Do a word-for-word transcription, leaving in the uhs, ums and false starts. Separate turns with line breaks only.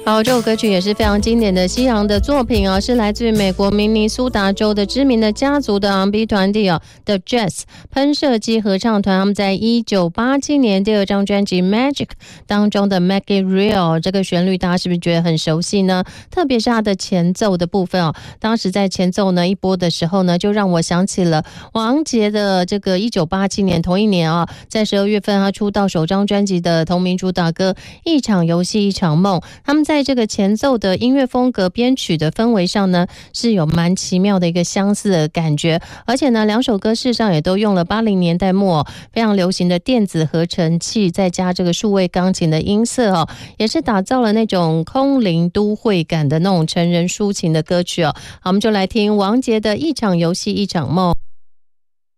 好，这首歌曲也是非常经典的西洋的作品啊，是来自于美国明尼苏达州的知名的家族的 R and B 团体啊的 Jazz 喷射机合唱团，他们在一九八七年第二张专辑 Magic 当中的 Make It Real 这个旋律，大家是不是觉得很熟悉呢？特别是它的前奏的部分哦，当时在前奏呢一播的时候呢，就让我想起了王杰的这个一九八七年同一年啊，在十二月份他出道首张专辑的同名主打歌《一场游戏一场梦》，他们在这个前奏的音乐风格、编曲的氛围上呢，是有蛮奇妙的一个相似的感觉。而且呢，两首歌事实上也都用了八零年代末非常流行的电子合成器，再加这个数位钢琴的音色哦，也是打造了那种空灵都会感的那种成人抒情的歌曲哦。好，我们就来听王杰的《一场游戏一场梦》。